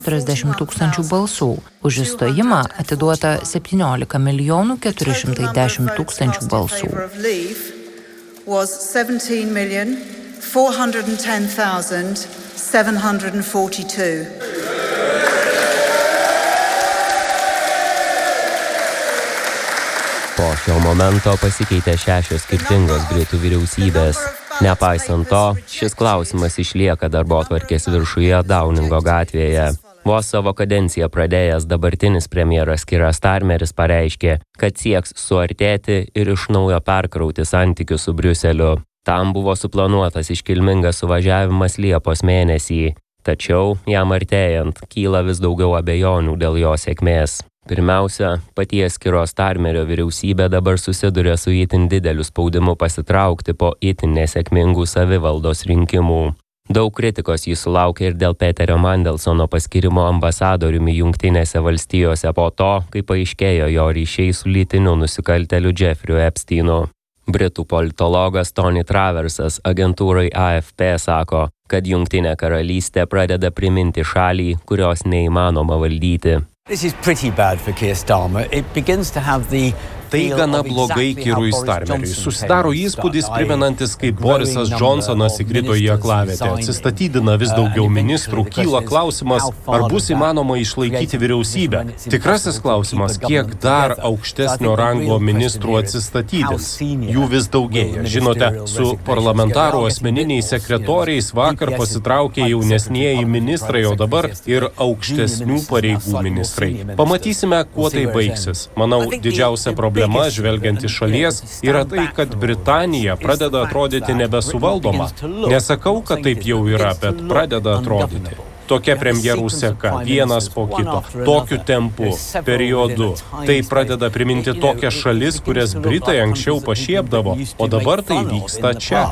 40 000 balsų. Už įstojimą atiduota 17 410 000 balsų. Was 17,410,742. Po šio momento pasikeitė 6 skirtingos Britų vyriausybės. Nepaisant to, šis klausimas išlieka darbotvarkės viršuje Downingo gatvėje. Vos savo kadenciją pradėjęs dabartinis premjeras Keir Starmeris pareiškė, kad sieks suartėti ir iš naujo perkrauti santykius su Briuseliu. Tam buvo suplanuotas iškilmingas suvažiavimas Liepos mėnesį, tačiau jam artėjant kyla vis daugiau abejonių dėl jo sėkmės. Pirmiausia, paties Keir Starmerio vyriausybė dabar susiduria su itin dideliu spaudimu pasitraukti po itin nesėkmingų savivaldos rinkimų. Daug kritikos jis sulaukė ir dėl Peterio Mandelsono paskirimo ambasadoriumi Jungtinėse valstijose po to, kai paaiškėjo jo ryšiai su lytiniu nusikaltėliu Jeffrey Epsteinu. Britų politologas Tony Traversas agentūrai AFP sako, kad Jungtinė karalystė pradeda priminti šalį, kurios neįmanoma valdyti. Tai gana blogai Keirui Starmeriui. Susidaro įspūdis primenantis, kaip Borisas Johnsonas įkrito į aklavietę. Atsistatydina vis daugiau ministrų, kyla klausimas, ar bus įmanoma išlaikyti vyriausybę. Tikrasis klausimas, kiek dar aukštesnio rango ministrų atsistatydins. Jų vis daugėja. Žinote, su parlamentarų asmeniniais sekretoriais vakar pasitraukė jaunesnieji ministrai, o dabar ir aukštesnių pareigų ministrai. Pamatysime, kuo tai baigsis. Manau, didžiausia problema žvelgiant iš šalies yra tai, kad Britanija pradeda atrodyti nebesuvaldoma. Nesakau, kad taip jau yra, bet pradeda atrodyti. Tokia premjerų seka, vienas po kito, tokiu tempu, periodu. Tai pradeda priminti tokias šalis, kurias Britai anksčiau pašiepdavo, o dabar tai vyksta čia.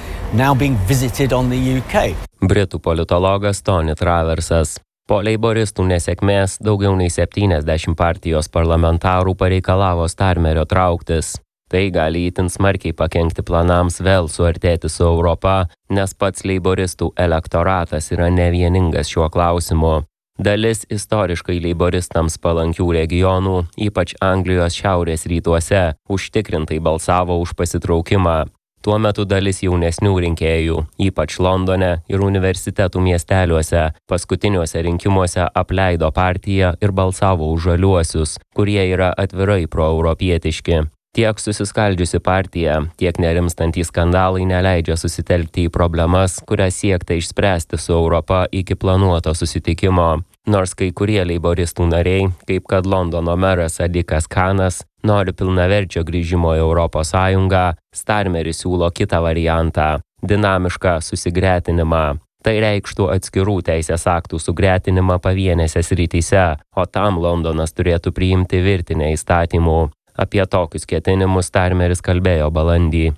Britų politologas Tony Traversas. Po leiboristų nesėkmės daugiau nei 70 partijos parlamentarų pareikalavo Starmerio trauktis. Tai gali itin smarkiai pakenkti planams vėl suartėti su Europa, nes pats leiboristų elektoratas yra nevieningas šiuo klausimu. Dalis istoriškai leiboristams palankių regionų, ypač Anglijos šiaurės rytuose, užtikrintai balsavo už pasitraukimą. Tuo metu dalis jaunesnių rinkėjų, ypač Londone ir universitetų miesteliuose, paskutiniuose rinkimuose apleido partiją ir balsavo už žaliuosius, kurie yra atvirai proeuropietiški. Tiek susiskaldžiusi partija, tiek nerimstantys skandalai neleidžia susitelkti į problemas, kurias siekta išspręsti su Europa iki planuoto susitikimo. Nors kai kurie leiboristų nariai, kaip kad Londono meras Sadikas Khanas, nori pilnaverčio grįžimo į Europos Sąjungą, Starmeris siūlo kitą variantą – dinamišką susigretinimą. Tai reikštų atskirų teisės aktų sugretinimą pavienėse srityse, o tam Londonas turėtų priimti virtinę įstatymų. Apie tokius ketinimus Starmeris kalbėjo balandį.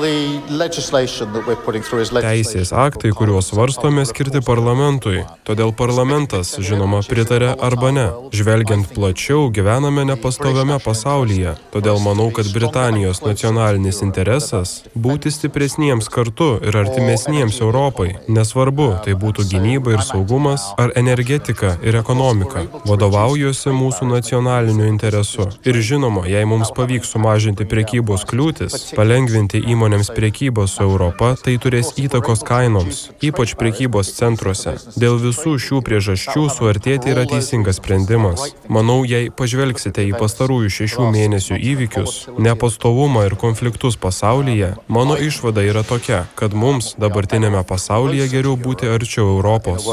Teisės aktai, kuriuos svarstome, skirti parlamentui. Todėl parlamentas, žinoma, pritarė arba ne. Žvelgiant plačiau, gyvename nepastoviame pasaulyje. Todėl manau, kad Britanijos nacionalinis interesas – būti stipresniems kartu ir artimesniems Europai. Nesvarbu, tai būtų gynyba ir saugumas, ar energetika ir ekonomika. Vadovaujuosi mūsų nacionaliniu interesu. Ir žinoma, jei mums pavyks sumažinti prekybos kliūtis, palengvinti įmonėms prekybos su Europa, tai turės įtakos kainoms, ypač prekybos centruose. Dėl visų šių priežasčių suartėti yra teisingas sprendimas. Manau, jei pažvelgsite į pastarųjų 6 mėnesių įvykius, nepastovumą ir konfliktus pasaulyje, mano išvada yra tokia, kad mums dabartinėme pasaulyje geriau būti arčiau Europos.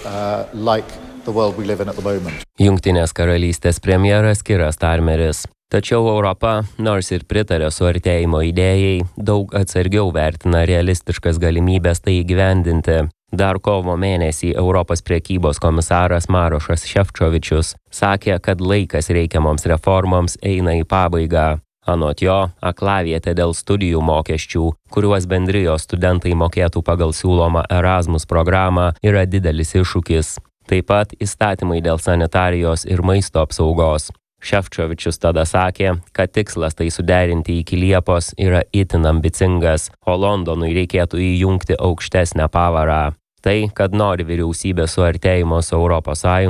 Jungtinės karalystės premjeras Keir Starmeris. Tačiau Europa, nors ir pritarė suartėjimo idėjai, daug atsargiau vertina realistiškas galimybės tai įgyvendinti. Dar kovo mėnesį Europos prekybos komisaras Marošas Šefčovičius sakė, kad laikas reikiamoms reformoms eina į pabaigą. Anot jo, aklavietė dėl studijų mokesčių, kuriuos bendrijos studentai mokėtų pagal siūlomą Erasmus programą, yra didelis iššūkis. Taip pat įstatymai dėl sanitarijos ir maisto apsaugos. Šefčovičius tada sakė, kad tikslas tai suderinti iki Liepos yra itin ambicingas, o Londonui reikėtų įjungti aukštesnę pavarą. Tai, kad nori vyriausybės suartėjimo su ES